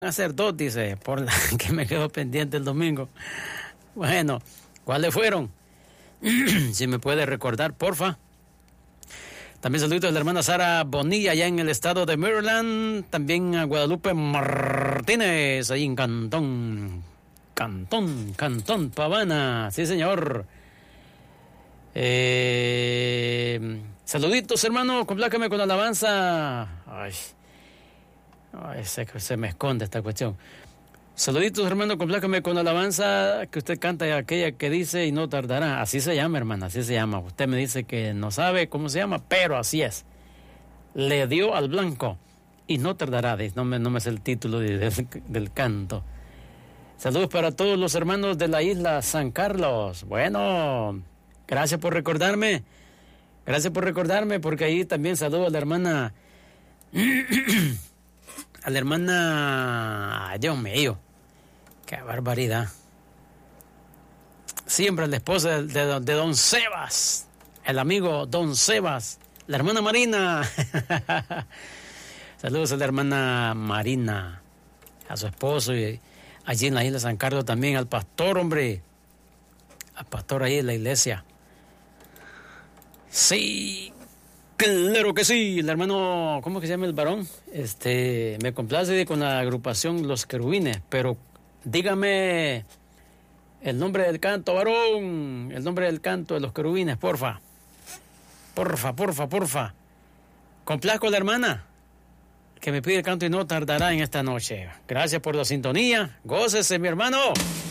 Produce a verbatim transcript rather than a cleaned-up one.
hacer dos, dice, por la que me quedo pendiente el domingo. Bueno, ¿cuáles fueron? Si me puede recordar, porfa. También saludos a la hermana Sara Bonilla, allá en el estado de Maryland. También a Guadalupe Martínez, ahí en Cantón. Cantón, Cantón, Pavana. Sí, señor. Eh, saluditos, hermano. Complácame con alabanza. Ay, ay se, se me esconde esta cuestión. Saluditos, hermano, complácame con alabanza que usted canta, aquella que dice y no tardará. Así se llama, hermana, así se llama. Usted me dice que no sabe cómo se llama, pero así es. Le dio al blanco y no tardará. No me, no me sé el título de, de, del canto. Saludos para todos los hermanos de la isla San Carlos. Bueno, gracias por recordarme. Gracias por recordarme, porque ahí también saludo a la hermana... a la hermana... Dios mío, qué barbaridad. Siempre la esposa de, de, de don Sebas, el amigo don Sebas, la hermana Marina. Saludos a la hermana Marina, a su esposo, y allí en la isla San Carlos también al pastor, hombre, al pastor ahí en la iglesia. Sí, claro que sí, el hermano, ¿cómo que se llama el varón? Este, me complace con la agrupación Los Querubines, pero dígame el nombre del canto, varón, el nombre del canto de Los Querubines, porfa. Porfa, porfa, porfa. Complazco a la hermana que me pide el canto y no tardará en esta noche. Gracias por la sintonía. Gócese, mi hermano.